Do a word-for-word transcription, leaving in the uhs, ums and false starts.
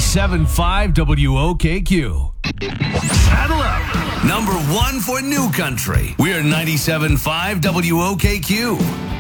ninety-seven point five W O K Q. Saddle up. Number one for New Country. We are ninety-seven point five W O K Q.